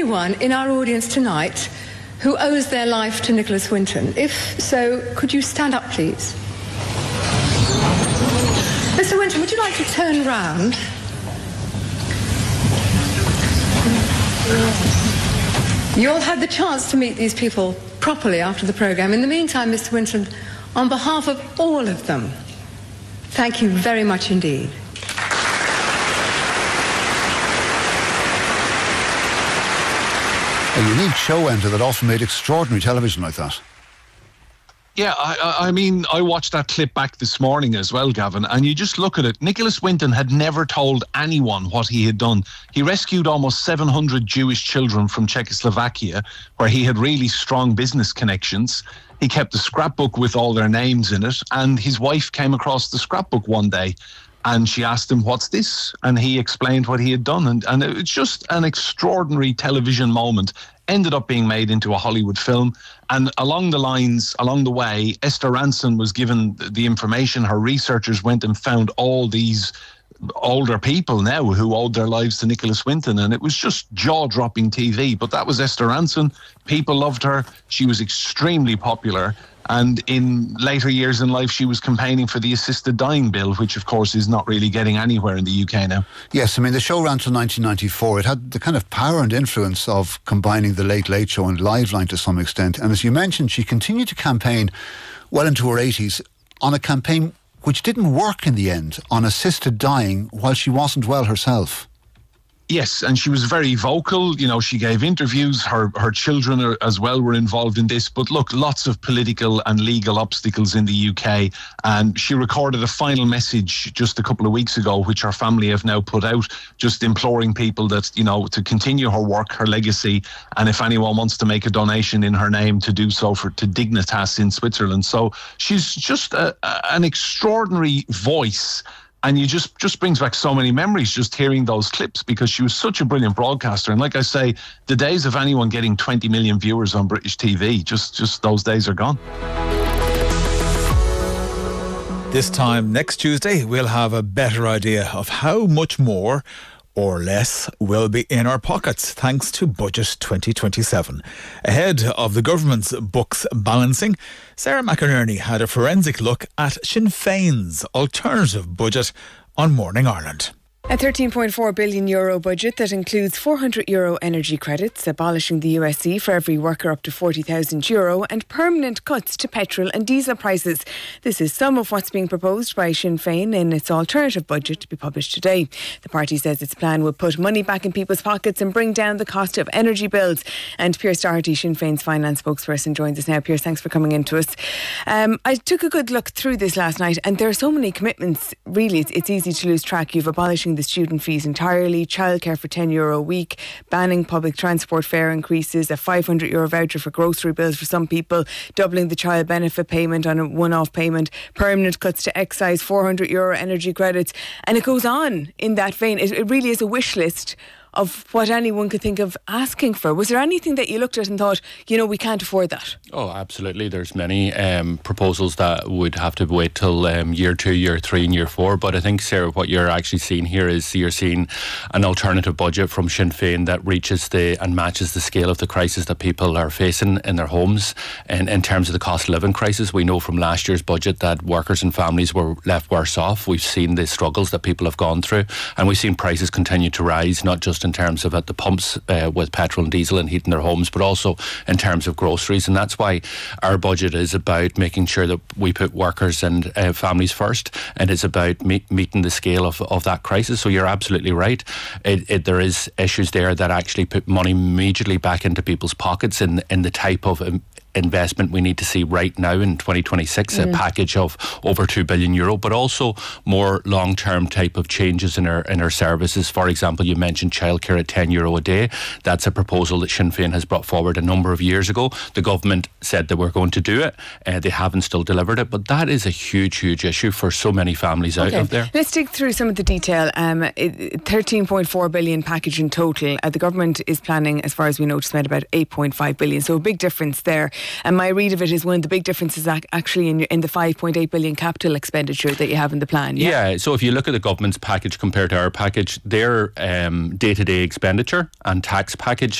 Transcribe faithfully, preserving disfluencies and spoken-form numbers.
anyone in our audience tonight who owes their life to Nicholas Winton? If so, could you stand up, please? Mister Winton, would you like to turn round? You'll have the chance to meet these people properly after the programme. In the meantime, Mister Winton, on behalf of all of them, thank you very much indeed. A unique show ender that often made extraordinary television like that. Yeah, I, I mean, I watched that clip back this morning as well, Gavin, and you just look at it. Nicholas Winton had never told anyone what he had done. He rescued almost seven hundred Jewish children from Czechoslovakia, where he had really strong business connections. He kept a scrapbook with all their names in it, and his wife came across the scrapbook one day, and she asked him, "What's this?" And he explained what he had done. And, and it's just an extraordinary television moment. Ended up being made into a Hollywood film. And along the lines, along the way, Esther Rantzen was given the information. Her researchers went and found all these older people now who owed their lives to Nicholas Winton. And it was just jaw-dropping T V. But that was Esther Rantzen. People loved her. She was extremely popular. And in later years in life, she was campaigning for the assisted dying bill, which, of course, is not really getting anywhere in the U K now. Yes, I mean, the show ran till nineteen ninety-four. It had the kind of power and influence of combining the Late Late Show and Liveline to some extent. And as you mentioned, she continued to campaign well into her eighties on a campaign which didn't work in the end, on assisted dying while she wasn't well herself. Yes, and she was very vocal. You know, she gave interviews. Her her children are, as well were involved in this. But look, lots of political and legal obstacles in the U K. And she recorded a final message just a couple of weeks ago, which her family have now put out, just imploring people that, you know, to continue her work, her legacy. And if anyone wants to make a donation in her name, to do so for to Dignitas in Switzerland. So she's just a, a, an extraordinary voice. And you just, just brings back so many memories just hearing those clips, because she was such a brilliant broadcaster. And like I say, the days of anyone getting twenty million viewers on British T V, just, just those days are gone. This time next Tuesday, we'll have a better idea of how much more or less will be in our pockets thanks to Budget twenty twenty-seven. Ahead of the government's books balancing, Sarah McInerney had a forensic look at Sinn Féin's alternative budget on Morning Ireland. A thirteen point four billion euro budget that includes four hundred euro energy credits, abolishing the U S C for every worker up to forty thousand euro, and permanent cuts to petrol and diesel prices. This is some of what's being proposed by Sinn Féin in its alternative budget to be published today. The party says its plan will put money back in people's pockets and bring down the cost of energy bills. And Pierce Doherty, Sinn Féin's finance spokesperson, joins us now. Pierce, thanks for coming in to us. Um, I took a good look through this last night, and there are so many commitments. Really, it's, it's easy to lose track. You've abolishing the student fees entirely, childcare for ten euro a week, banning public transport fare increases, a five hundred euro voucher for grocery bills for some people, doubling the child benefit payment on a one-off payment, permanent cuts to excise, four hundred euro energy credits, and it goes on in that vein. It, it really is a wish list of what anyone could think of asking for. Was there anything that you looked at and thought, you know, we can't afford that? Oh, absolutely. There's many um, proposals that would have to wait till um, year two, year three and year four. But I think, Sarah, what you're actually seeing here is you're seeing an alternative budget from Sinn Féin that reaches the and matches the scale of the crisis that people are facing in their homes. And in terms of the cost of living crisis, we know from last year's budget that workers and families were left worse off. We've seen the struggles that people have gone through, and we've seen prices continue to rise, not just in terms of at the pumps uh, with petrol and diesel and heating their homes, but also in terms of groceries. And that's why our budget is about making sure that we put workers and uh, families first, and it's about meet, meeting the scale of, of that crisis. So you're absolutely right. It, it, there is issues there that actually put money immediately back into people's pockets in, in the type of um, investment we need to see right now in twenty twenty-six, mm. a package of over two billion euro, but also more long-term type of changes in our in our services. For example, you mentioned childcare at ten euro a day. That's a proposal that Sinn Féin has brought forward a number of years ago. The government said they were going to do it. Uh, they haven't still delivered it, but that is a huge, huge issue for so many families okay. out of there. Let's dig through some of the detail. Um, thirteen point four billion package in total. Uh, the government is planning, as far as we know, to spend about eight point five billion. So a big difference there. And my read of it is one of the big differences actually in, in the five point eight billion capital expenditure that you have in the plan. Yeah? yeah, so if you look at the government's package compared to our package, their um, day-to-day expenditure and tax package